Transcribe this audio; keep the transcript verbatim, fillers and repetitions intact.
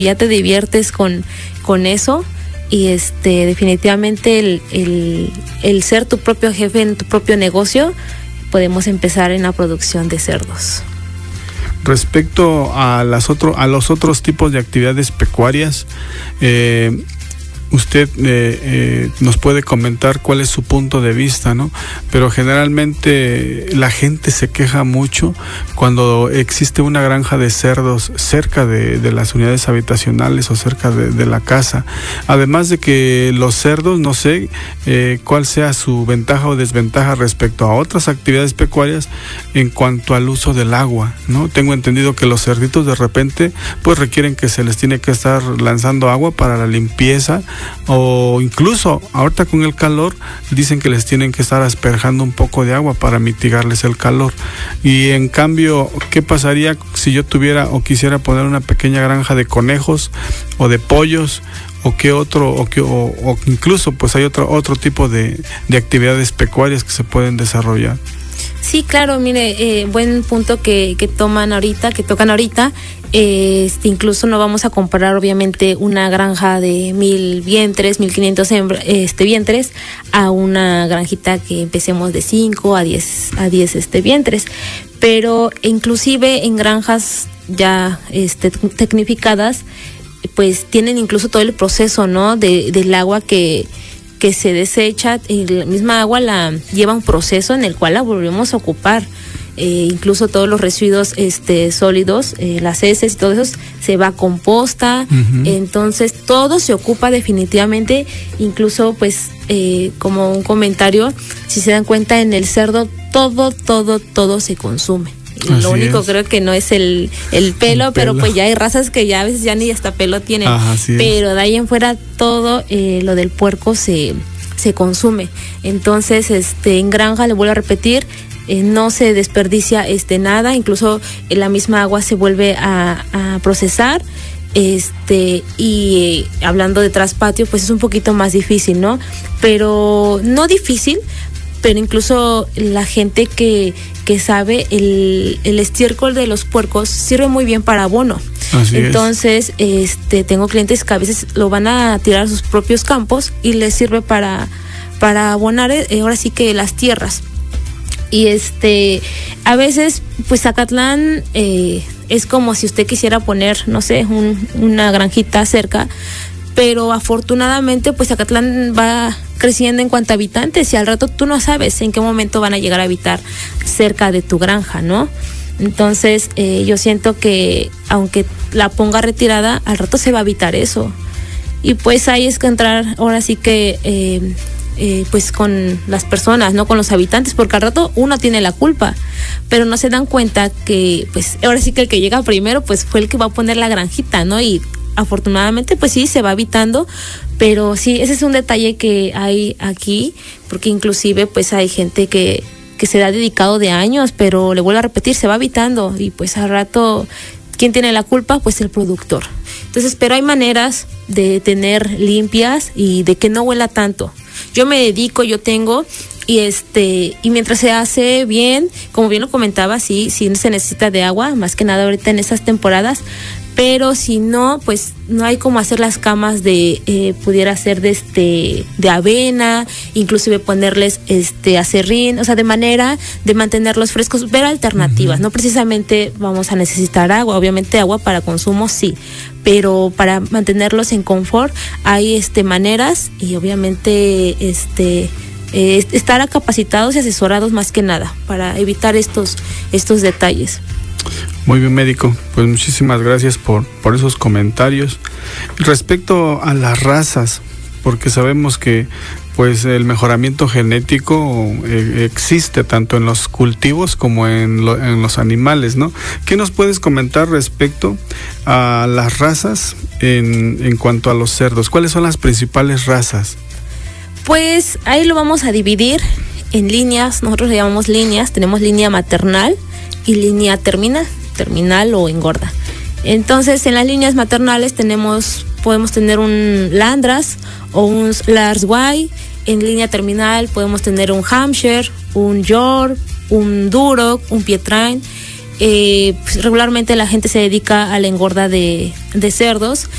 ya te diviertes con, con eso. Y este definitivamente el, el, el ser tu propio jefe en tu propio negocio, podemos empezar en la producción de cerdos. Respecto a las otro, a los otros tipos de actividades pecuarias, eh, usted eh, eh, nos puede comentar cuál es su punto de vista, ¿no? Pero generalmente la gente se queja mucho cuando existe una granja de cerdos cerca de, de las unidades habitacionales o cerca de, de la casa. Además de que los cerdos, no sé eh, cuál sea su ventaja o desventaja respecto a otras actividades pecuarias en cuanto al uso del agua, ¿no? Tengo entendido que los cerditos de repente pues requieren que se les tiene que estar lanzando agua para la limpieza, o incluso ahorita con el calor dicen que les tienen que estar asperjando un poco de agua para mitigarles el calor. Y en cambio, ¿qué pasaría si yo tuviera o quisiera poner una pequeña granja de conejos o de pollos? ¿O qué otro, o, qué, o, o incluso pues hay otro, otro tipo de, de actividades pecuarias que se pueden desarrollar? Sí, claro, mire, eh, buen punto que, que toman ahorita, que tocan ahorita. Eh, este, incluso no vamos a comparar obviamente una granja de mil vientres, mil quinientos este, vientres a una granjita que empecemos de cinco a diez a diez este, vientres. Pero inclusive en granjas ya este, tecnificadas, pues tienen incluso todo el proceso, ¿no? De, del agua que que se desecha, y la misma agua la lleva un proceso en el cual la volvemos a ocupar. Eh, incluso todos los residuos este, sólidos, eh, las heces y todo eso, se va a composta. Uh-huh. Entonces todo se ocupa definitivamente. Incluso pues eh, como un comentario, si se dan cuenta, en el cerdo todo, todo, todo se consume. Así Lo único es. creo que no es el, el pelo, el pero pelo. Pues ya hay razas que ya a veces ya ni hasta pelo tienen. Ajá, pero de ahí en fuera todo eh, lo del puerco se, se consume. Entonces, este, en granja, le vuelvo a repetir, eh, no se desperdicia este nada, incluso eh, la misma agua se vuelve a, a procesar. Este, y eh, hablando de traspatio, pues es un poquito más difícil, ¿no? Pero no difícil, pero incluso la gente que, que sabe, el, el estiércol de los puercos sirve muy bien para abono. Así Entonces, es. este, tengo clientes que a veces lo van a tirar a sus propios campos y les sirve para, para abonar, eh, ahora sí que las tierras. Y este, a veces, pues Zacatlán eh, es como si usted quisiera poner, no sé, un, una granjita cerca, pero afortunadamente pues Zacatlán va creciendo en cuanto a habitantes y al rato tú no sabes en qué momento van a llegar a habitar cerca de tu granja, ¿no? Entonces eh, yo siento que aunque la ponga retirada, al rato se va a habitar eso. Y pues ahí es que entrar ahora sí que eh, eh, pues con las personas, no con los habitantes, porque al rato uno tiene la culpa, pero no se dan cuenta que pues ahora sí que el que llega primero pues fue el que va a poner la granjita, ¿no? Y afortunadamente pues sí se va habitando, pero sí, ese es un detalle que hay aquí, porque inclusive pues hay gente que, que se ha dedicado de años, pero le vuelvo a repetir, se va habitando y pues al rato, ¿quién tiene la culpa? Pues el productor. Entonces, pero hay maneras de tener limpias y de que no huela tanto. Yo me dedico, yo tengo, y este, y mientras se hace bien, como bien lo comentaba, sí, sí se necesita de agua, más que nada ahorita en estas temporadas, pero si no, pues no hay como hacer las camas de, eh, pudiera ser de este, de avena, inclusive ponerles este acerrín, o sea, de manera de mantenerlos frescos, ver alternativas. Uh-huh. No precisamente vamos a necesitar agua, obviamente agua para consumo sí, pero para mantenerlos en confort hay este maneras y obviamente este eh, estar capacitados y asesorados más que nada para evitar estos, estos detalles. Muy bien, médico, pues muchísimas gracias por, por esos comentarios. Respecto a las razas, porque sabemos que pues el mejoramiento genético eh, existe tanto en los cultivos como en, lo, en los animales, ¿no? ¿Qué nos puedes comentar respecto a las razas en, en cuanto a los cerdos? ¿Cuáles son las principales razas? Pues ahí lo vamos a dividir en líneas, nosotros le llamamos líneas, tenemos línea maternal y línea terminal, terminal o engorda. Entonces, en las líneas maternales tenemos, podemos tener un Landras o un Lars Way. En línea terminal podemos tener un Hampshire, un York, un Duroc, un Pietrain. Eh, pues regularmente la gente se dedica a la engorda de, de cerdos.